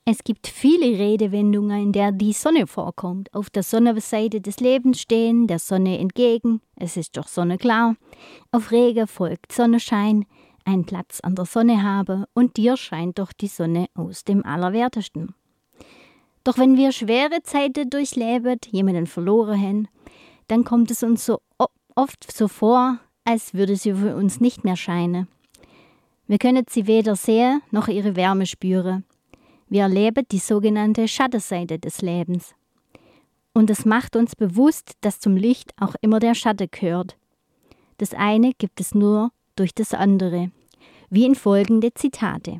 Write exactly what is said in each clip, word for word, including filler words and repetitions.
Es gibt viele Redewendungen, in der die Sonne vorkommt. Auf der Sonnenseite des Lebens stehen, der Sonne entgegen, es ist doch sonnenklar. Auf Regen folgt Sonnenschein, einen Platz an der Sonne habe und dir scheint doch die Sonne aus dem Allerwertesten. Doch wenn wir schwere Zeiten durchleben, jemanden verloren haben, dann kommt es uns so oft so vor, als würde sie für uns nicht mehr scheinen. Wir können sie weder sehen, noch ihre Wärme spüren. Wir erleben die sogenannte Schattenseite des Lebens. Und es macht uns bewusst, dass zum Licht auch immer der Schatten gehört. Das eine gibt es nur durch das andere, wie in folgende Zitate.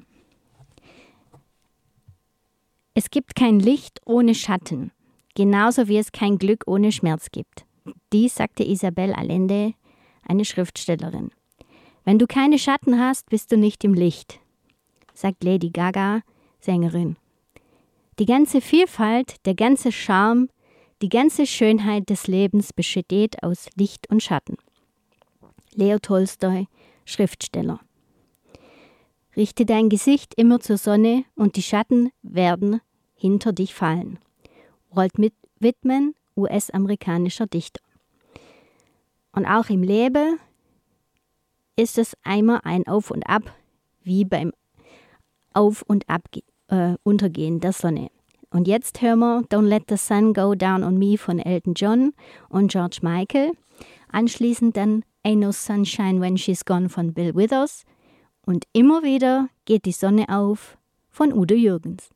Es gibt kein Licht ohne Schatten, genauso wie es kein Glück ohne Schmerz gibt. Dies sagte Isabel Allende, eine Schriftstellerin. Wenn du keine Schatten hast, bist du nicht im Licht, sagt Lady Gaga, Sängerin. Die ganze Vielfalt, der ganze Charme, die ganze Schönheit des Lebens besteht aus Licht und Schatten. Leo Tolstoi, Schriftsteller. Richte dein Gesicht immer zur Sonne und die Schatten werden hinter dich fallen. Walt Whitman, U S-amerikanischer Dichter. Und auch im Leben ist es einmal ein Auf und Ab, wie beim Auf und Ab äh, Untergehen der Sonne. Und jetzt hören wir Don't Let the Sun Go Down on Me von Elton John und George Michael. Anschließend dann Ain't No Sunshine When She's Gone von Bill Withers. Und immer wieder geht die Sonne auf von Udo Jürgens.